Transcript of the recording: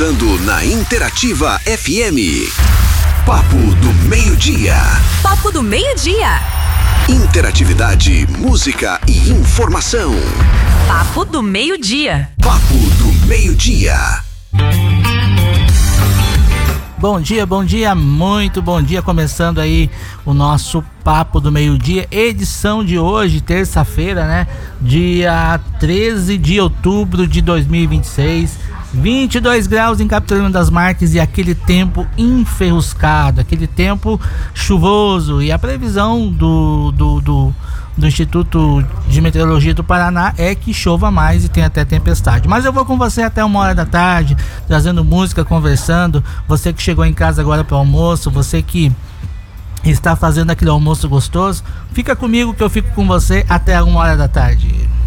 começando na Interativa FM. Papo do Meio-Dia. Papo do Meio-Dia. Interatividade, música e informação. Papo do Meio-Dia. Papo do Meio-Dia. Bom dia, muito bom dia, começando aí o nosso Papo do Meio-Dia, edição de hoje, terça-feira, né, dia 13 de outubro de 2026, 22 graus em Capitolina das Marques e aquele tempo enferruscado, aquele tempo chuvoso, e a previsão do Instituto de Meteorologia do Paraná é que chova mais e tem até tempestade. Mas eu vou com você até 1h da tarde, trazendo música, conversando. Você que chegou em casa agora para o almoço, você que está fazendo aquele almoço gostoso, fica comigo que eu fico com você até 1h da tarde.